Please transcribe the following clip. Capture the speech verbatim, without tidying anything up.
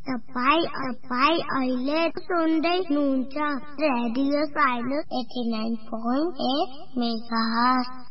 तपाईँ तपाईँ अहिले सुन्दै हुनुहुन्छ radio silence eighty nine point at megahertz.